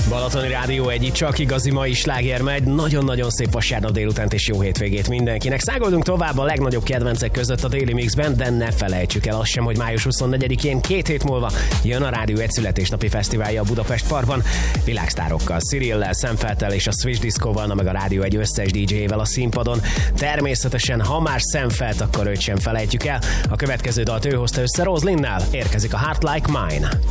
Balatoni Rádió egy csak igazi mai sláger megy. Nagyon-nagyon szép vasárnap délutánt és jó hétvégét mindenkinek. Szágoldunk tovább a legnagyobb kedvencek között a Daily Mixben, de ne felejtsük el azt sem, hogy május 24-én 2 hét múlva jön a Rádió egy születésnapi fesztiválja a Budapest Parkban. Világsztárokkal, Cyrillel, Sam Felttel és a Switch Disco-val, meg a Rádió egy összes DJ-vel a színpadon. Természetesen, ha már Sam Felt, akkor őt sem felejtjük el. A következő dalt ő hozta össze Rosalinnel. Érkezik a Heart Like Mine.